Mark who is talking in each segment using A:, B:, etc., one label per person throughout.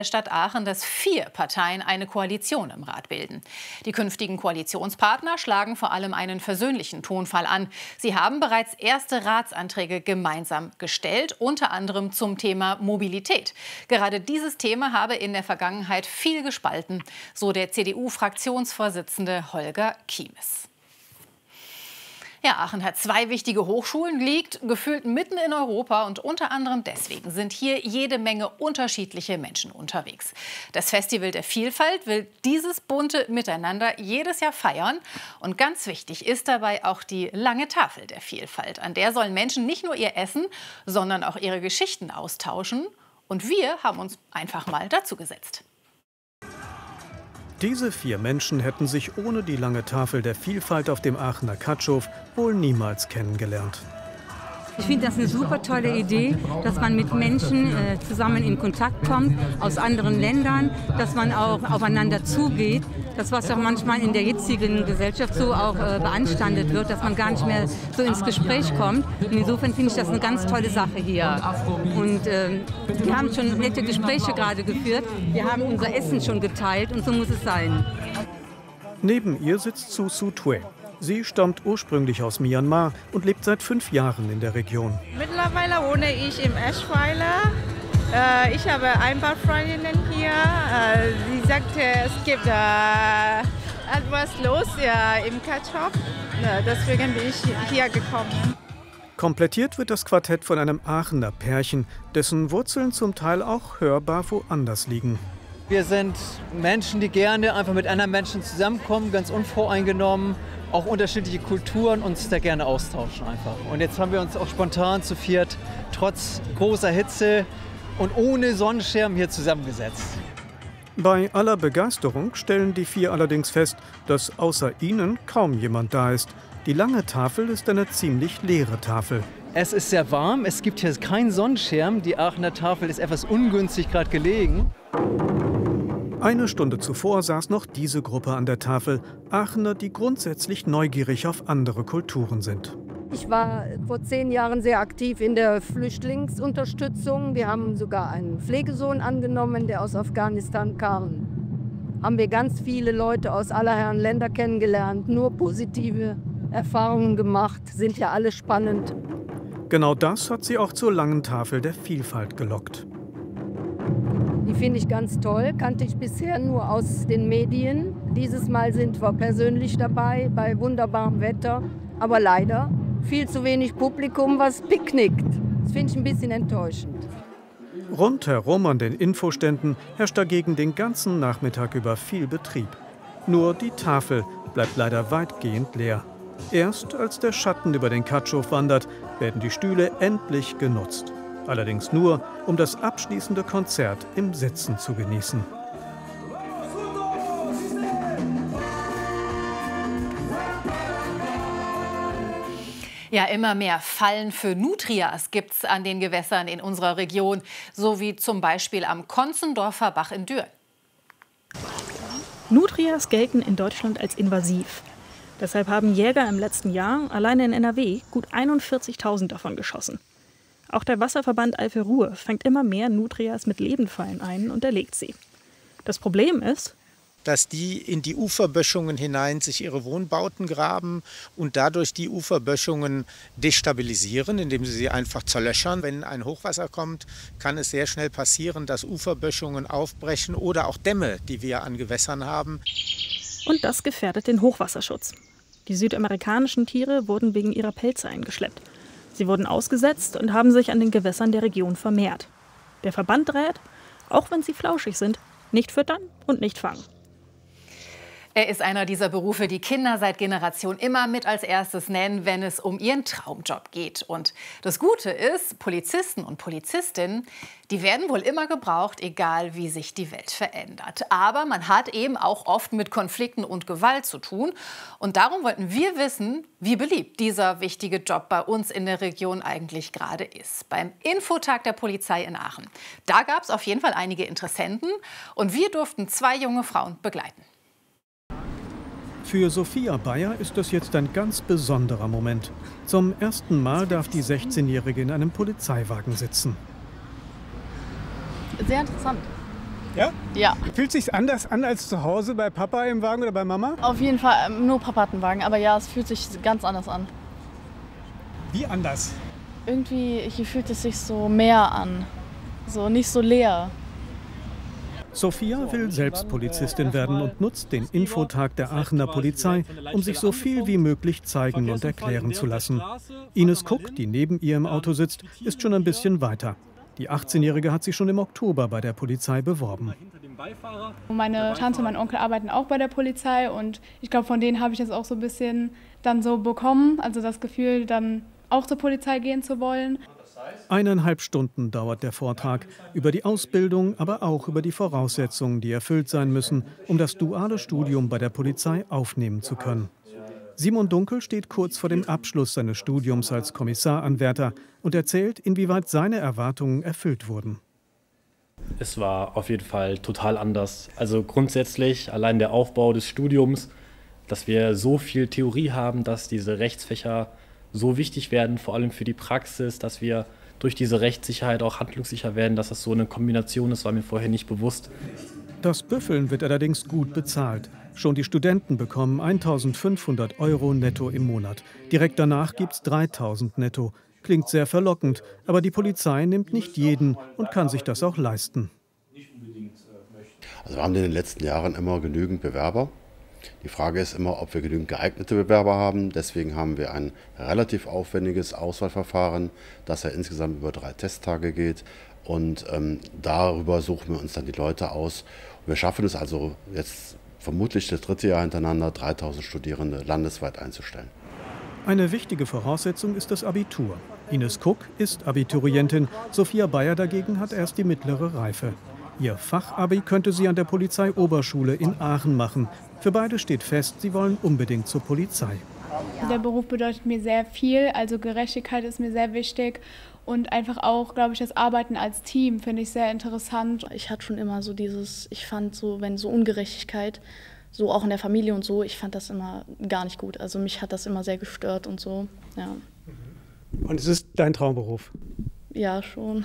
A: Stadt Aachen, dass 4 Parteien eine Koalition im Rat bilden. Die künftigen Koalitionspartner schlagen vor allem einen versöhnlichen Tonfall an. Sie haben bereits erste Ratsanträge gemeinsam gestellt, unter anderem zum Thema Mobilität. Gerade dieses Thema habe in der Vergangenheit viel gespalten, so der CDU-Fraktionsvorsitzende Holger Kiemes. Ja, Aachen hat 2 wichtige Hochschulen, liegt gefühlt mitten in Europa und unter anderem deswegen sind hier jede Menge unterschiedliche Menschen unterwegs. Das Festival der Vielfalt will dieses bunte Miteinander jedes Jahr feiern und ganz wichtig ist dabei auch die lange Tafel der Vielfalt. An der sollen Menschen nicht nur ihr Essen, sondern auch ihre Geschichten austauschen und wir haben uns einfach mal dazu gesetzt.
B: Diese 4 Menschen hätten sich ohne die lange Tafel der Vielfalt auf dem Aachener Katschow wohl niemals kennengelernt.
C: Ich finde das eine super tolle Idee, dass man mit Menschen zusammen in Kontakt kommt aus anderen Ländern, dass man auch aufeinander zugeht. Das, was auch manchmal in der jetzigen Gesellschaft so auch beanstandet wird, dass man gar nicht mehr so ins Gespräch kommt. Und insofern finde ich das eine ganz tolle Sache hier. Und wir haben schon nette Gespräche gerade geführt. Wir haben unser Essen schon geteilt und so muss es sein.
B: Neben ihr sitzt Su Su Tue. Sie stammt ursprünglich aus Myanmar und lebt seit 5 Jahren in der Region.
D: Mittlerweile wohne ich im Eschweiler. Ich habe ein paar Freundinnen hier. Sie sagte, es gibt etwas los im Katschow. Deswegen bin ich hier gekommen.
B: Komplettiert wird das Quartett von einem Aachener Pärchen, dessen Wurzeln zum Teil auch hörbar woanders liegen.
E: Wir sind Menschen, die gerne einfach mit anderen Menschen zusammenkommen, ganz unvoreingenommen. Auch unterschiedliche Kulturen uns da gerne austauschen einfach. Und jetzt haben wir uns auch spontan zu 4, trotz großer Hitze und ohne Sonnenschirm hier zusammengesetzt.
B: Bei aller Begeisterung stellen die 4 allerdings fest, dass außer ihnen kaum jemand da ist. Die lange Tafel ist eine ziemlich leere Tafel.
E: Es ist sehr warm, es gibt hier keinen Sonnenschirm. Die Aachener Tafel ist etwas ungünstig gerade gelegen.
B: Eine Stunde zuvor saß noch diese Gruppe an der Tafel. Aachener, die grundsätzlich neugierig auf andere Kulturen sind.
F: Ich war vor 10 Jahren sehr aktiv in der Flüchtlingsunterstützung. Wir haben sogar einen Pflegesohn angenommen, der aus Afghanistan kam. Haben wir ganz viele Leute aus aller Herren Länder kennengelernt, nur positive Erfahrungen gemacht, sind ja alle spannend.
B: Genau das hat sie auch zur langen Tafel der Vielfalt gelockt.
F: Die finde ich ganz toll, kannte ich bisher nur aus den Medien. Dieses Mal sind wir persönlich dabei, bei wunderbarem Wetter. Aber leider viel zu wenig Publikum, was picknickt. Das finde ich ein bisschen enttäuschend.
B: Rundherum an den Infoständen herrscht dagegen den ganzen Nachmittag über viel Betrieb. Nur die Tafel bleibt leider weitgehend leer. Erst als der Schatten über den Katschow wandert, werden die Stühle endlich genutzt. Allerdings nur, um das abschließende Konzert im Sitzen zu genießen.
A: Ja, immer mehr Fallen für Nutrias gibt es an den Gewässern in unserer Region, so wie zum Beispiel am Konzendorfer Bach in Düren.
G: Nutrias gelten in Deutschland als invasiv. Deshalb haben Jäger im letzten Jahr alleine in NRW gut 41.000 davon geschossen. Auch der Wasserverband Eifel-Ruhr fängt immer mehr Nutrias mit Lebendfallen ein und erlegt sie. Das Problem ist,
H: dass die in die Uferböschungen hinein sich ihre Wohnbauten graben und dadurch die Uferböschungen destabilisieren, indem sie einfach zerlöchern. Wenn ein Hochwasser kommt, kann es sehr schnell passieren, dass Uferböschungen aufbrechen oder auch Dämme, die wir an Gewässern haben.
G: Und das gefährdet den Hochwasserschutz. Die südamerikanischen Tiere wurden wegen ihrer Pelze eingeschleppt. Sie wurden ausgesetzt und haben sich an den Gewässern der Region vermehrt. Der Verband rät, auch wenn sie flauschig sind, nicht füttern und nicht fangen.
A: Er ist einer dieser Berufe, die Kinder seit Generationen immer mit als erstes nennen, wenn es um ihren Traumjob geht. Und das Gute ist, Polizisten und Polizistinnen, die werden wohl immer gebraucht, egal wie sich die Welt verändert. Aber man hat eben auch oft mit Konflikten und Gewalt zu tun. Und darum wollten wir wissen, wie beliebt dieser wichtige Job bei uns in der Region eigentlich gerade ist. Beim Infotag der Polizei in Aachen. Da gab es auf jeden Fall einige Interessenten und wir durften 2 junge Frauen begleiten.
B: Für Sophia Bayer ist das jetzt ein ganz besonderer Moment. Zum ersten Mal darf die 16-Jährige in einem Polizeiwagen sitzen.
I: Sehr interessant. Ja?
J: Ja.
I: Fühlt sich anders an als zu Hause bei Papa im Wagen oder bei Mama?
J: Auf jeden Fall, nur Papa hat einen Wagen, aber ja, es fühlt sich ganz anders an.
I: Wie anders?
J: Irgendwie, hier fühlt es sich so mehr an, so nicht so leer.
B: Sophia will selbst Polizistin werden und nutzt den Infotag der Aachener Polizei, um sich so viel wie möglich zeigen und erklären zu lassen. Ines Kuck, die neben ihr im Auto sitzt, ist schon ein bisschen weiter. Die 18-Jährige hat sich schon im Oktober bei der Polizei beworben.
K: Meine Tante und mein Onkel arbeiten auch bei der Polizei und ich glaube, von denen habe ich das auch so ein bisschen dann so bekommen, also das Gefühl, dann auch zur Polizei gehen zu wollen.
B: 1,5 Stunden dauert der Vortrag über die Ausbildung, aber auch über die Voraussetzungen, die erfüllt sein müssen, um das duale Studium bei der Polizei aufnehmen zu können. Simon Dunkel steht kurz vor dem Abschluss seines Studiums als Kommissaranwärter und erzählt, inwieweit seine Erwartungen erfüllt wurden.
L: Es war auf jeden Fall total anders. Also grundsätzlich allein der Aufbau des Studiums, dass wir so viel Theorie haben, dass diese Rechtsfächer so wichtig werden, vor allem für die Praxis, dass wir durch diese Rechtssicherheit auch handlungssicher werden, dass das so eine Kombination ist, war mir vorher nicht bewusst.
B: Das Büffeln wird allerdings gut bezahlt. Schon die Studenten bekommen 1.500 € netto im Monat. Direkt danach gibt es 3.000 netto. Klingt sehr verlockend, aber die Polizei nimmt nicht jeden und kann sich das auch leisten.
M: Also wir haben in den letzten Jahren immer genügend Bewerber. Die Frage ist immer, ob wir genügend geeignete Bewerber haben. Deswegen haben wir ein relativ aufwendiges Auswahlverfahren, das ja insgesamt über 3 Testtage geht. Und darüber suchen wir uns dann die Leute aus. Wir schaffen es also jetzt vermutlich das 3. Jahr hintereinander, 3.000 Studierende landesweit einzustellen.
B: Eine wichtige Voraussetzung ist das Abitur. Ines Kuck ist Abiturientin, Sophia Bayer dagegen hat erst die mittlere Reife. Ihr Fachabi könnte sie an der Polizeioberschule in Aachen machen. Für beide steht fest, sie wollen unbedingt zur Polizei.
K: Der Beruf bedeutet mir sehr viel, also Gerechtigkeit ist mir sehr wichtig und einfach auch, glaube ich, das Arbeiten als Team finde ich sehr interessant.
J: Ich hatte schon immer so ich fand so, wenn so Ungerechtigkeit, so auch in der Familie und so, ich fand das immer gar nicht gut. Also mich hat das immer sehr gestört und so, ja.
I: Und es ist dein Traumberuf?
J: Ja, schon.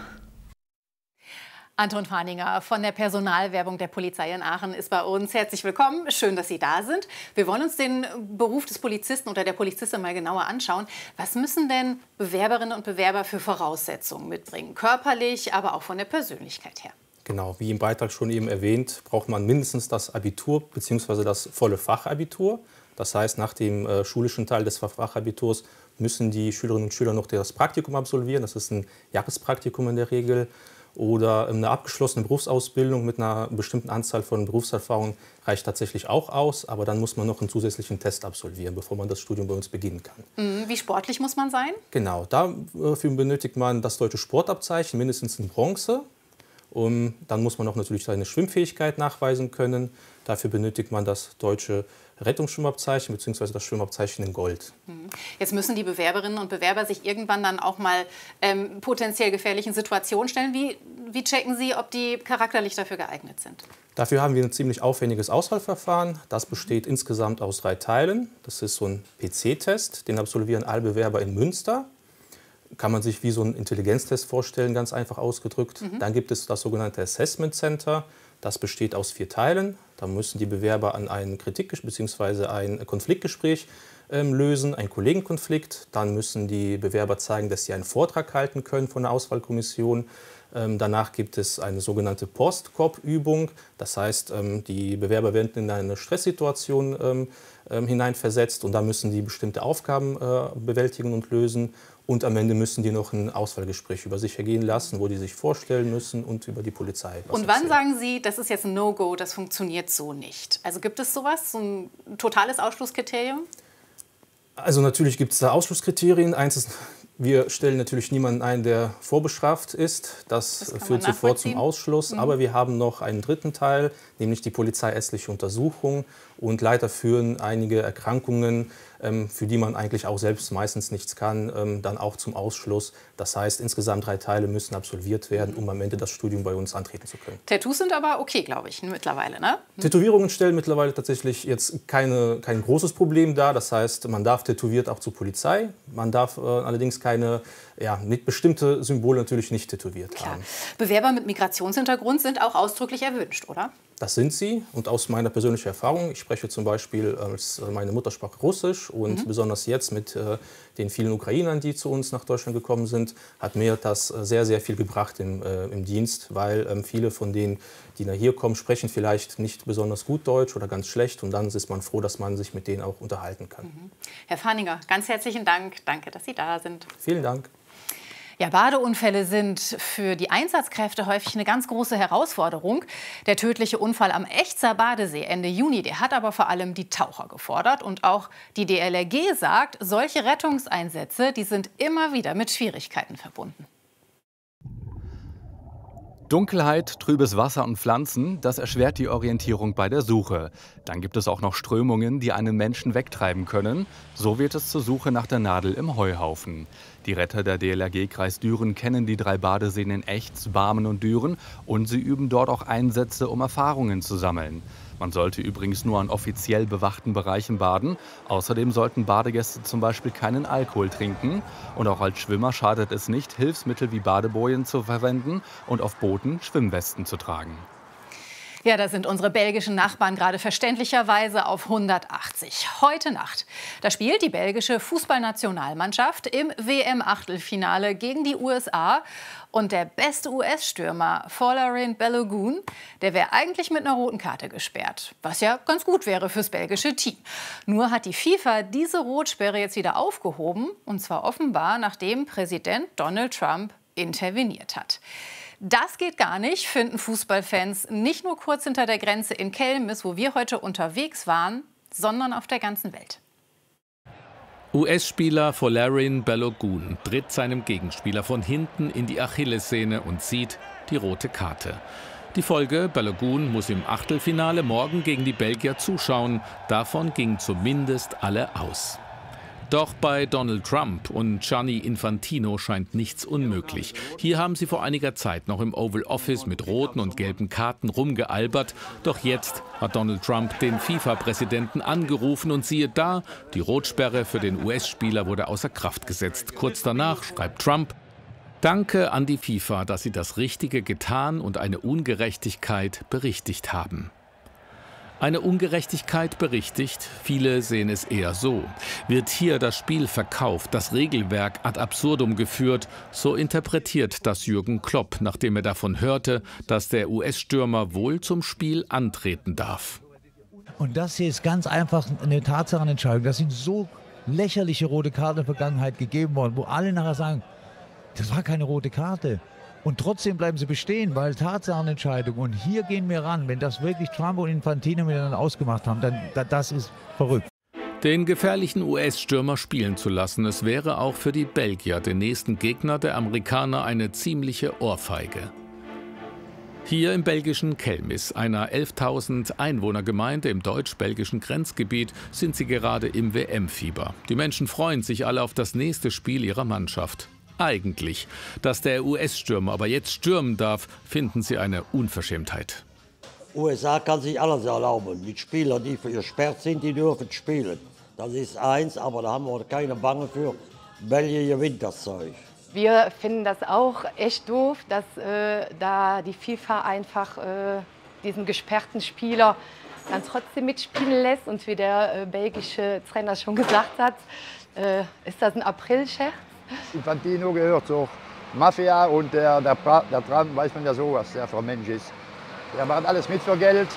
A: Anton Fahninger von der Personalwerbung der Polizei in Aachen ist bei uns. Herzlich willkommen, schön, dass Sie da sind. Wir wollen uns den Beruf des Polizisten oder der Polizistin mal genauer anschauen. Was müssen denn Bewerberinnen und Bewerber für Voraussetzungen mitbringen? Körperlich, aber auch von der Persönlichkeit her.
N: Genau, wie im Beitrag schon eben erwähnt, braucht man mindestens das Abitur bzw. das volle Fachabitur. Das heißt, nach dem schulischen Teil des Fachabiturs müssen die Schülerinnen und Schüler noch das Praktikum absolvieren. Das ist ein Jahrespraktikum in der Regel. Oder eine abgeschlossene Berufsausbildung mit einer bestimmten Anzahl von Berufserfahrungen reicht tatsächlich auch aus. Aber dann muss man noch einen zusätzlichen Test absolvieren, bevor man das Studium bei uns beginnen kann.
A: Wie sportlich muss man sein?
N: Genau, dafür benötigt man das deutsche Sportabzeichen, mindestens in Bronze. Und dann muss man auch natürlich seine Schwimmfähigkeit nachweisen können. Dafür benötigt man das deutsche Rettungsschwimmabzeichen bzw. das Schwimmabzeichen in Gold.
A: Jetzt müssen die Bewerberinnen und Bewerber sich irgendwann dann auch mal potenziell gefährlichen Situationen stellen. Wie checken Sie, ob die charakterlich dafür geeignet sind?
N: Dafür haben wir ein ziemlich aufwendiges Auswahlverfahren. Das besteht insgesamt aus 3 Teilen. Das ist so ein PC-Test, den absolvieren alle Bewerber in Münster. Kann man sich wie so einen Intelligenztest vorstellen, ganz einfach ausgedrückt. Dann gibt es das sogenannte Assessment Center. Das besteht aus 4 Teilen. Da müssen die Bewerber an ein bzw. ein Konfliktgespräch lösen, einen Kollegenkonflikt. Dann müssen die Bewerber zeigen, dass sie einen Vortrag halten können von der Auswahlkommission. Danach gibt es eine sogenannte Post-Korb-Übung. Das heißt, die Bewerber werden in eine Stresssituation hineinversetzt und da müssen die bestimmte Aufgaben bewältigen und lösen. Und am Ende müssen die noch ein Auswahlgespräch über sich ergehen lassen, wo die sich vorstellen müssen und über die Polizei.
A: Und wann sagen Sie, das ist jetzt ein No-Go, das funktioniert so nicht? Also gibt es sowas, so ein totales Ausschlusskriterium?
N: Also natürlich gibt es da Ausschlusskriterien. Eins ist, wir stellen natürlich niemanden ein, der vorbestraft ist. Das führt sofort zum Ausschluss. Aber wir haben noch einen 3. Teil, nämlich die polizeiärztliche Untersuchung. Und leider führen einige Erkrankungen, für die man eigentlich auch selbst meistens nichts kann, dann auch zum Ausschluss. Das heißt, insgesamt 3 Teile müssen absolviert werden, um am Ende das Studium bei uns antreten zu können.
A: Tattoos sind aber okay, glaube ich, mittlerweile, ne?
N: Tätowierungen stellen mittlerweile tatsächlich jetzt kein großes Problem dar. Das heißt, man darf tätowiert auch zur Polizei. Man darf allerdings nicht bestimmte Symbole natürlich nicht tätowiert haben.
A: Bewerber mit Migrationshintergrund sind auch ausdrücklich erwünscht, oder?
N: Das sind sie. Und aus meiner persönlichen Erfahrung, ich spreche zum Beispiel als meine Muttersprache Russisch und besonders jetzt mit den vielen Ukrainern, die zu uns nach Deutschland gekommen sind, hat mir das sehr, sehr viel gebracht im Dienst, weil viele von denen, die nach hier kommen, sprechen vielleicht nicht besonders gut Deutsch oder ganz schlecht und dann ist man froh, dass man sich mit denen auch unterhalten kann.
A: Herr Fahninger, ganz herzlichen Dank. Danke, dass Sie da sind.
N: Vielen Dank.
A: Ja, Badeunfälle sind für die Einsatzkräfte häufig eine ganz große Herausforderung. Der tödliche Unfall am Echzer Badesee Ende Juni, der hat aber vor allem die Taucher gefordert. Und auch die DLRG sagt, solche Rettungseinsätze, die sind immer wieder mit Schwierigkeiten verbunden.
O: Dunkelheit, trübes Wasser und Pflanzen, das erschwert die Orientierung bei der Suche. Dann gibt es auch noch Strömungen, die einen Menschen wegtreiben können. So wird es zur Suche nach der Nadel im Heuhaufen. Die Retter der DLRG Kreis Düren kennen die 3 Badeseen in Echts, Barmen und Düren und sie üben dort auch Einsätze, um Erfahrungen zu sammeln. Man sollte übrigens nur an offiziell bewachten Bereichen baden. Außerdem sollten Badegäste zum Beispiel keinen Alkohol trinken. Und auch als Schwimmer schadet es nicht, Hilfsmittel wie Badebojen zu verwenden und auf Booten Schwimmwesten zu tragen.
A: Ja, da sind unsere belgischen Nachbarn gerade verständlicherweise auf 180. Heute Nacht, da spielt die belgische Fußballnationalmannschaft im WM-Achtelfinale gegen die USA. Und der beste US-Stürmer, Folarin Balogun, der wäre eigentlich mit einer roten Karte gesperrt. Was ja ganz gut wäre fürs belgische Team. Nur hat die FIFA diese Rotsperre jetzt wieder aufgehoben. Und zwar offenbar, nachdem Präsident Donald Trump interveniert hat. Das geht gar nicht, finden Fußballfans nicht nur kurz hinter der Grenze in Kelmis, wo wir heute unterwegs waren, sondern auf der ganzen Welt.
P: US-Spieler Folarin Balogun tritt seinem Gegenspieler von hinten in die Achillessehne und zieht die rote Karte. Die Folge: Balogun muss im Achtelfinale morgen gegen die Belgier zuschauen. Davon gingen zumindest alle aus. Doch bei Donald Trump und Gianni Infantino scheint nichts unmöglich. Hier haben sie vor einiger Zeit noch im Oval Office mit roten und gelben Karten rumgealbert. Doch jetzt hat Donald Trump den FIFA-Präsidenten angerufen und siehe da, die Rotsperre für den US-Spieler wurde außer Kraft gesetzt. Kurz danach schreibt Trump: Danke an die FIFA, dass sie das Richtige getan und eine Ungerechtigkeit berichtigt haben. Eine Ungerechtigkeit berichtigt, viele sehen es eher so. Wird hier das Spiel verkauft, das Regelwerk ad absurdum geführt, so interpretiert das Jürgen Klopp, nachdem er davon hörte, dass der US-Stürmer wohl zum Spiel antreten darf.
Q: Und das hier ist ganz einfach eine Tatsachenentscheidung. Das sind so lächerliche rote Karten in der Vergangenheit gegeben worden, wo alle nachher sagen, das war keine rote Karte. Und trotzdem bleiben sie bestehen, weil Tatsachenentscheidung. Und hier gehen wir ran. Wenn das wirklich Trump und Infantino miteinander ausgemacht haben, dann das ist verrückt.
P: Den gefährlichen US-Stürmer spielen zu lassen, es wäre auch für die Belgier, den nächsten Gegner der Amerikaner, eine ziemliche Ohrfeige. Hier im belgischen Kelmis, einer 11.000 Einwohnergemeinde im deutsch-belgischen Grenzgebiet, sind sie gerade im WM-Fieber. Die Menschen freuen sich alle auf das nächste Spiel ihrer Mannschaft. Eigentlich. Dass der US-Stürmer aber jetzt stürmen darf, finden sie eine Unverschämtheit.
R: USA kann sich alles erlauben. Mit Spielern, die gesperrt sind, die dürfen spielen. Das ist eins, aber da haben wir keine Bange für. Belgien gewinnt das Zeug.
S: Wir finden das auch echt doof, dass da die FIFA einfach diesen gesperrten Spieler dann trotzdem mitspielen lässt. Und wie der belgische Trainer schon gesagt hat, ist das ein Aprilscherz.
T: Infantino gehört zur Mafia und der Trump, weiß man ja so, was der für ein Mensch ist. Der macht alles mit für Geld.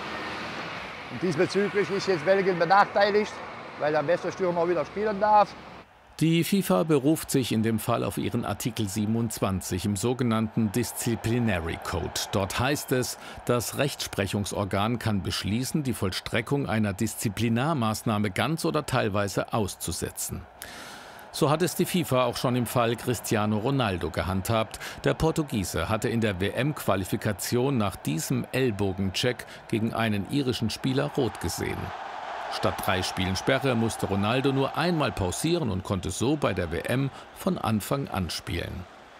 T: Und diesbezüglich ist jetzt Belgien benachteiligt, weil der beste Stürmer wieder spielen darf.
P: Die FIFA beruft sich in dem Fall auf ihren Artikel 27 im sogenannten Disciplinary Code. Dort heißt es, das Rechtsprechungsorgan kann beschließen, die Vollstreckung einer Disziplinarmaßnahme ganz oder teilweise auszusetzen. So hat es die FIFA auch schon im Fall Cristiano Ronaldo gehandhabt. Der Portugiese hatte in der WM-Qualifikation nach diesem Ellbogencheck gegen einen irischen Spieler rot gesehen. Statt 3 Spielen Sperre musste Ronaldo nur einmal pausieren und konnte so bei der WM von Anfang an spielen.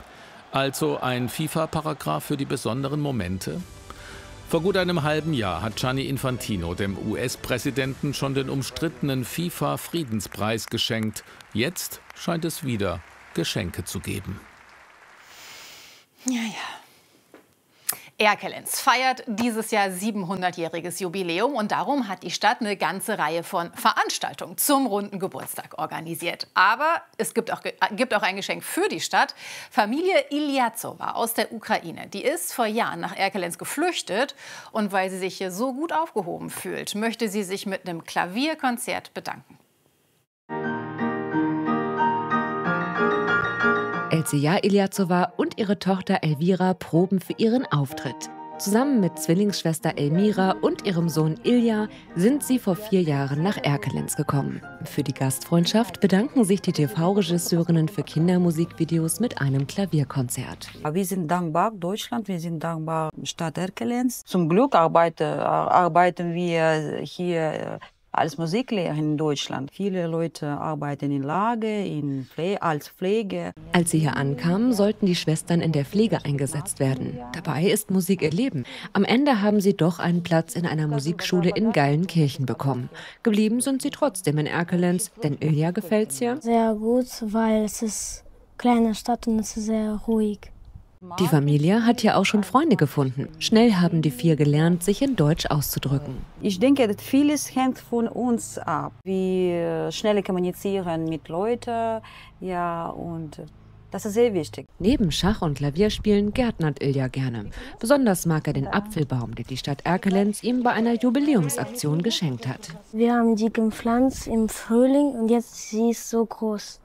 P: Also ein FIFA-Paragraph für die besonderen Momente? Vor gut einem halben Jahr hat Gianni Infantino dem US-Präsidenten schon den umstrittenen FIFA-Friedenspreis geschenkt. Jetzt scheint es wieder Geschenke zu geben.
A: Ja. Erkelenz feiert dieses Jahr 700-jähriges Jubiläum und darum hat die Stadt eine ganze Reihe von Veranstaltungen zum runden Geburtstag organisiert. Aber es gibt auch ein Geschenk für die Stadt. Familie Iljazowa aus der Ukraine, die ist vor Jahren nach Erkelenz geflüchtet und weil sie sich hier so gut aufgehoben fühlt, möchte sie sich mit einem Klavierkonzert bedanken.
U: Elseja Iljazowa und ihre Tochter Elvira proben für ihren Auftritt. Zusammen mit Zwillingsschwester Elmira und ihrem Sohn Ilja sind sie vor 4 Jahren nach Erkelenz gekommen. Für die Gastfreundschaft bedanken sich die TV-Regisseurinnen für Kindermusikvideos mit einem Klavierkonzert.
V: Wir sind dankbar Deutschland, wir sind dankbar Stadt Erkelenz. Zum Glück arbeiten wir hier als Musiklehrer in Deutschland. Viele Leute arbeiten in Lager, als Pflege.
U: Als sie hier ankamen, sollten die Schwestern in der Pflege eingesetzt werden. Dabei ist Musik ihr Leben. Am Ende haben sie doch einen Platz in einer Musikschule in Geilenkirchen bekommen. Geblieben sind sie trotzdem in Erkelenz, denn Ilja gefällt's hier.
W: Sehr gut, weil es ist eine kleine Stadt und es ist sehr ruhig.
U: Die Familie hat hier auch schon Freunde gefunden. Schnell haben die 4 gelernt, sich in Deutsch auszudrücken.
V: Ich denke, vieles hängt von uns ab. Wir schnell kommunizieren mit Leuten, ja, und das ist sehr wichtig.
U: Neben Schach- und Klavierspielen gärtnert Ilja gerne. Besonders mag er den Apfelbaum, den die Stadt Erkelenz ihm bei einer Jubiläumsaktion geschenkt hat.
W: Wir haben die gepflanzt im Frühling und jetzt sie ist so groß.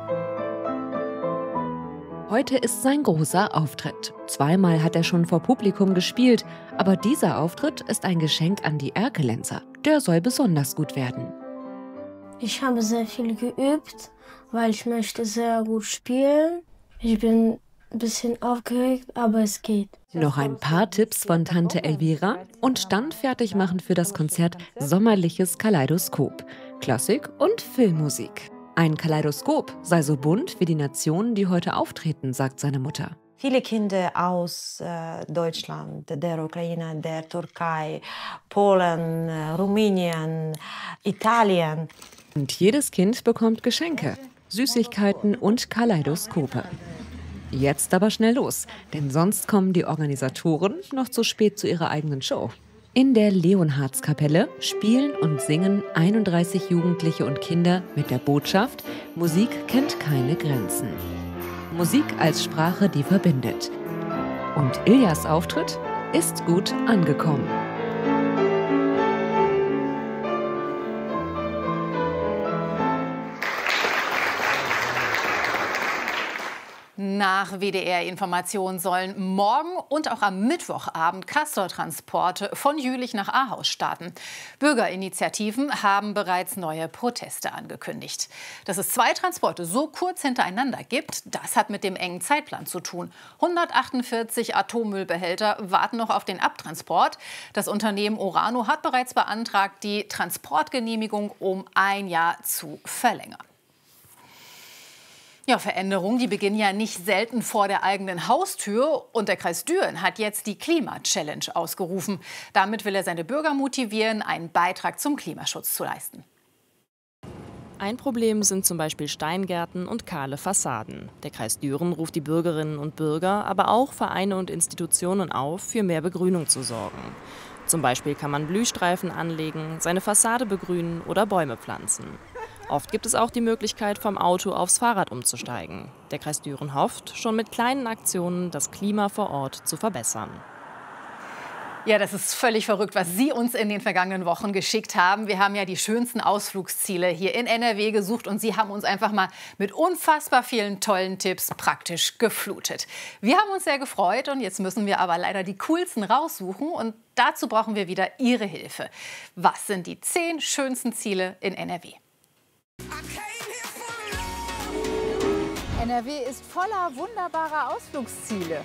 U: Heute ist sein großer Auftritt. 2-mal hat er schon vor Publikum gespielt, aber dieser Auftritt ist ein Geschenk an die Erkelenzer. Der soll besonders gut werden.
W: Ich habe sehr viel geübt, weil ich möchte sehr gut spielen. Ich bin ein bisschen aufgeregt, aber es geht.
U: Noch ein paar Tipps von Tante Elvira und dann fertig machen für das Konzert Sommerliches Kaleidoskop. Klassik und Filmmusik. Ein Kaleidoskop sei so bunt wie die Nationen, die heute auftreten, sagt seine Mutter.
V: Viele Kinder aus Deutschland, der Ukraine, der Türkei, Polen, Rumänien, Italien.
U: Und jedes Kind bekommt Geschenke, Süßigkeiten und Kaleidoskope. Jetzt aber schnell los, denn sonst kommen die Organisatoren noch zu spät zu ihrer eigenen Show. In der Leonhardskapelle spielen und singen 31 Jugendliche und Kinder mit der Botschaft: Musik kennt keine Grenzen. Musik als Sprache, die verbindet. Und Iljas Auftritt ist gut angekommen.
A: Nach WDR-Informationen sollen morgen und auch am Mittwochabend Castortransporte von Jülich nach Ahaus starten. Bürgerinitiativen haben bereits neue Proteste angekündigt. Dass es 2 Transporte so kurz hintereinander gibt, das hat mit dem engen Zeitplan zu tun. 148 Atommüllbehälter warten noch auf den Abtransport. Das Unternehmen Orano hat bereits beantragt, die Transportgenehmigung um 1 Jahr zu verlängern. Ja, Veränderungen, die beginnen ja nicht selten vor der eigenen Haustür. Und der Kreis Düren hat jetzt die Klima-Challenge ausgerufen. Damit will er seine Bürger motivieren, einen Beitrag zum Klimaschutz zu leisten.
X: Ein Problem sind zum Beispiel Steingärten und kahle Fassaden. Der Kreis Düren ruft die Bürgerinnen und Bürger, aber auch Vereine und Institutionen auf, für mehr Begrünung zu sorgen. Zum Beispiel kann man Blühstreifen anlegen, seine Fassade begrünen oder Bäume pflanzen. Oft gibt es auch die Möglichkeit, vom Auto aufs Fahrrad umzusteigen. Der Kreis Düren hofft, schon mit kleinen Aktionen das Klima vor Ort zu verbessern.
A: Ja, das ist völlig verrückt, was Sie uns in den vergangenen Wochen geschickt haben. Wir haben ja die schönsten Ausflugsziele hier in NRW gesucht und Sie haben uns einfach mal mit unfassbar vielen tollen Tipps praktisch geflutet. Wir haben uns sehr gefreut und jetzt müssen wir aber leider die coolsten raussuchen und dazu brauchen wir wieder Ihre Hilfe. Was sind die 10 schönsten Ziele in NRW?
Y: NRW ist voller wunderbarer Ausflugsziele.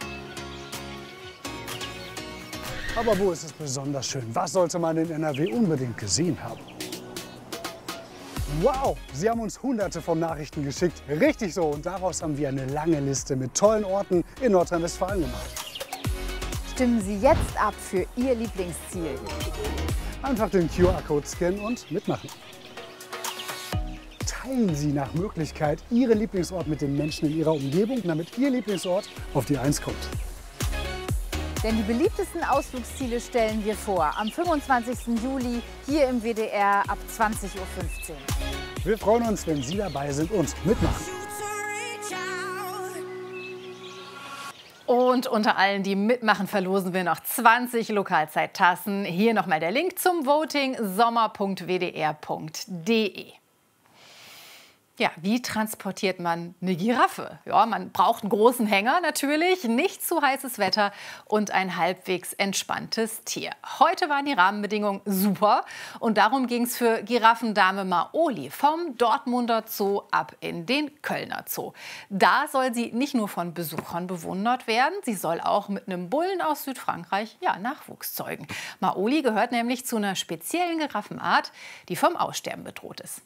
I: Aber wo ist es besonders schön? Was sollte man in NRW unbedingt gesehen haben? Wow, Sie haben uns Hunderte von Nachrichten geschickt. Richtig so. Und daraus haben wir eine lange Liste mit tollen Orten in Nordrhein-Westfalen gemacht.
Y: Stimmen Sie jetzt ab für Ihr Lieblingsziel.
I: Einfach den QR-Code scannen und mitmachen. Teilen Sie nach Möglichkeit Ihren Lieblingsort mit den Menschen in Ihrer Umgebung, damit Ihr Lieblingsort auf die 1 kommt.
Y: Denn die beliebtesten Ausflugsziele stellen wir vor. Am 25. Juli hier im WDR ab 20:15 Uhr.
I: Wir freuen uns, wenn Sie dabei sind und mitmachen.
A: Und unter allen, die mitmachen, verlosen wir noch 20 Lokalzeittassen. Hier nochmal der Link zum Voting: sommer.wdr.de. Ja, wie transportiert man eine Giraffe? Ja, man braucht einen großen Hänger natürlich, nicht zu heißes Wetter und ein halbwegs entspanntes Tier. Heute waren die Rahmenbedingungen super und darum ging es für Giraffendame Maoli vom Dortmunder Zoo ab in den Kölner Zoo. Da soll sie nicht nur von Besuchern bewundert werden, sie soll auch mit einem Bullen aus Südfrankreich Nachwuchs zeugen. Maoli gehört nämlich zu einer speziellen Giraffenart, die vom Aussterben bedroht ist.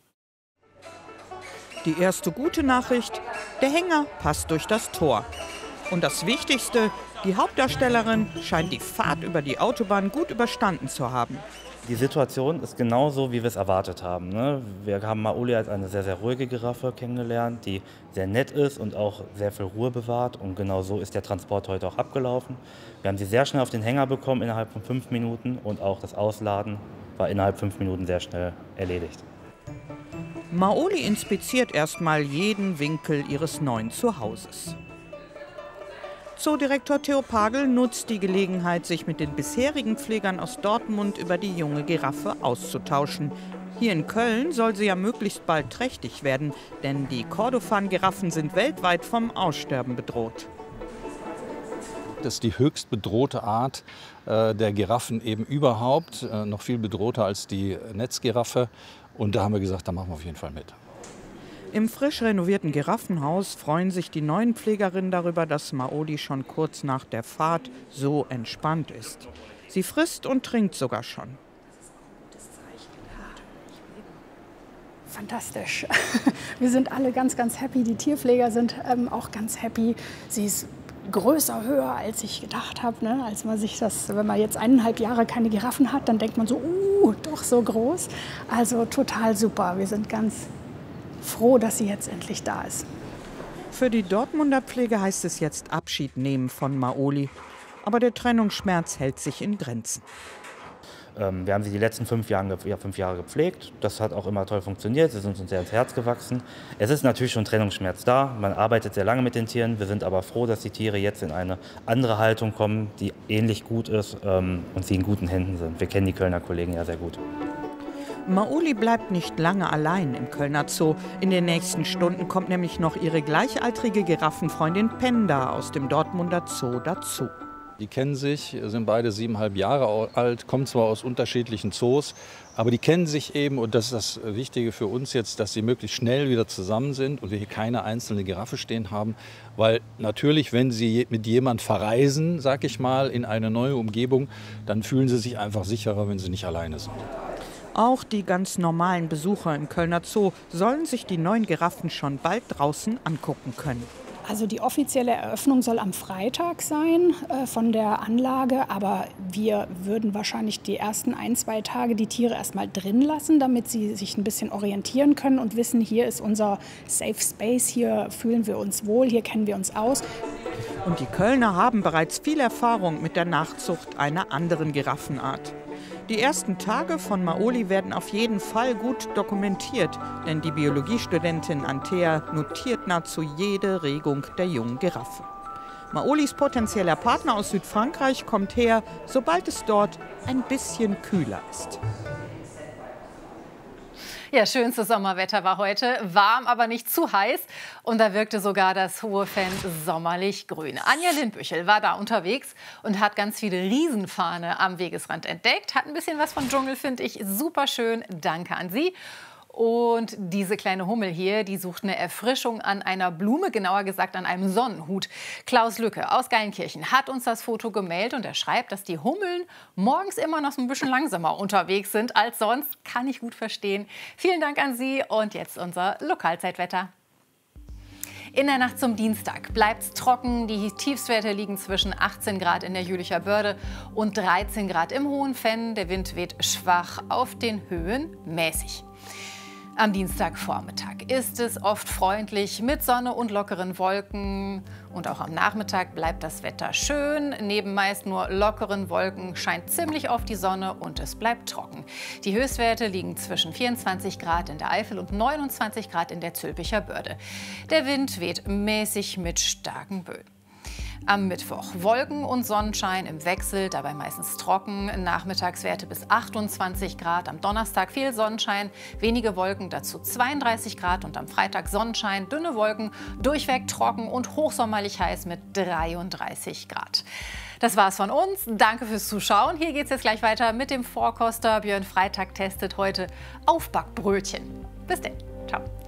C: Die erste gute Nachricht: Der Hänger passt durch das Tor. Und das Wichtigste: Die Hauptdarstellerin scheint die Fahrt über die Autobahn gut überstanden zu haben.
D: Die Situation ist genauso, wie wir es erwartet haben. Wir haben Maoli als eine sehr, sehr ruhige Giraffe kennengelernt, die sehr nett ist und auch sehr viel Ruhe bewahrt. Und genau so ist der Transport heute auch abgelaufen. Wir haben sie sehr schnell auf den Hänger bekommen, innerhalb von 5 Minuten. Und auch das Ausladen war innerhalb 5 Minuten sehr schnell erledigt.
C: Maoli inspiziert erstmal jeden Winkel ihres neuen Zuhauses. Zoodirektor Theo Pagel nutzt die Gelegenheit, sich mit den bisherigen Pflegern aus Dortmund über die junge Giraffe auszutauschen. Hier in Köln soll sie ja möglichst bald trächtig werden, denn die Kordofan-Giraffen sind weltweit vom Aussterben bedroht.
E: Das ist die höchst bedrohte Art der Giraffen eben überhaupt, noch viel bedrohter als die Netzgiraffe. Und da haben wir gesagt, da machen wir auf jeden Fall mit.
C: Im frisch renovierten Giraffenhaus freuen sich die neuen Pflegerinnen darüber, dass Maoli schon kurz nach der Fahrt so entspannt ist. Sie frisst und trinkt sogar schon.
F: Fantastisch. Wir sind alle ganz, ganz happy. Die Tierpfleger sind auch ganz happy. Sie ist größer, höher, als ich gedacht habe. Ne? Als man sich das, wenn man jetzt 1,5 Jahre keine Giraffen hat, dann denkt man so, doch so groß. Also total super. Wir sind ganz froh, dass sie jetzt endlich da ist.
C: Für die Dortmunder Pflege heißt es jetzt Abschied nehmen von Maoli. Aber der Trennungsschmerz hält sich in Grenzen.
D: Wir haben sie die letzten 5 Jahre gepflegt. Das hat auch immer toll funktioniert. Sie sind uns sehr ins Herz gewachsen. Es ist natürlich schon Trennungsschmerz da. Man arbeitet sehr lange mit den Tieren. Wir sind aber froh, dass die Tiere jetzt in eine andere Haltung kommen, die ähnlich gut ist und sie in guten Händen sind. Wir kennen die Kölner Kollegen ja sehr gut.
C: Maoli bleibt nicht lange allein im Kölner Zoo. In den nächsten Stunden kommt nämlich noch ihre gleichaltrige Giraffenfreundin Penda aus dem Dortmunder Zoo dazu.
E: Die kennen sich, sind beide 7,5 Jahre alt, kommen zwar aus unterschiedlichen Zoos, aber die kennen sich eben, und das ist das Wichtige für uns jetzt, dass sie möglichst schnell wieder zusammen sind und wir hier keine einzelne Giraffe stehen haben. Weil natürlich, wenn sie mit jemand verreisen, sag ich mal, in eine neue Umgebung, dann fühlen sie sich einfach sicherer, wenn sie nicht alleine sind.
C: Auch die ganz normalen Besucher im Kölner Zoo sollen sich die neuen Giraffen schon bald draußen angucken können.
F: Also die offizielle Eröffnung soll am Freitag sein von der Anlage, aber wir würden wahrscheinlich die ersten 1-2 Tage die Tiere erstmal drin lassen, damit sie sich ein bisschen orientieren können und wissen, hier ist unser Safe Space, hier fühlen wir uns wohl, hier kennen wir uns aus.
C: Und die Kölner haben bereits viel Erfahrung mit der Nachzucht einer anderen Giraffenart. Die ersten Tage von Maoli werden auf jeden Fall gut dokumentiert, denn die Biologiestudentin Antea notiert nahezu jede Regung der jungen Giraffe. Maolis potenzieller Partner aus Südfrankreich kommt her, sobald es dort ein bisschen kühler ist.
A: Ja, schönstes Sommerwetter war heute, warm, aber nicht zu heiß. Und da wirkte sogar das hohe Fan sommerlich grün. Anja Lindbüchel war da unterwegs und hat ganz viele Riesenfahne am Wegesrand entdeckt. Hat ein bisschen was von Dschungel, finde ich super schön. Danke an Sie. Und diese kleine Hummel hier, die sucht eine Erfrischung an einer Blume, genauer gesagt an einem Sonnenhut. Klaus Lücke aus Geilenkirchen hat uns das Foto gemeldet und er schreibt, dass die Hummeln morgens immer noch so ein bisschen langsamer unterwegs sind als sonst. Kann ich gut verstehen. Vielen Dank an Sie und jetzt unser Lokalzeitwetter. In der Nacht zum Dienstag bleibt es trocken. Die Tiefstwerte liegen zwischen 18 Grad in der Jülicher Börde und 13 Grad im Hohenfenn. Der Wind weht schwach, auf den Höhen mäßig. Am Dienstagvormittag ist es oft freundlich mit Sonne und lockeren Wolken. Und auch am Nachmittag bleibt das Wetter schön. Neben meist nur lockeren Wolken scheint ziemlich oft die Sonne und es bleibt trocken. Die Höchstwerte liegen zwischen 24 Grad in der Eifel und 29 Grad in der Zülpicher Börde. Der Wind weht mäßig mit starken Böen. Am Mittwoch Wolken und Sonnenschein im Wechsel, dabei meistens trocken. Nachmittagswerte bis 28 Grad. Am Donnerstag viel Sonnenschein, wenige Wolken, dazu 32 Grad. Und am Freitag Sonnenschein, dünne Wolken, durchweg trocken und hochsommerlich heiß mit 33 Grad. Das war's von uns. Danke fürs Zuschauen. Hier geht's jetzt gleich weiter mit dem Vorkoster. Björn Freitag testet heute Aufbackbrötchen. Bis denn. Ciao.